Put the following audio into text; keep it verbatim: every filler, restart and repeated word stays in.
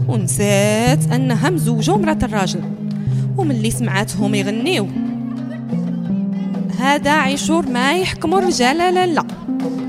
ونسات انها مزوجه ومرات الراجل. وملي سمعاتهم يغنيو هذا عيشور ما يحكموا الرجال لا لا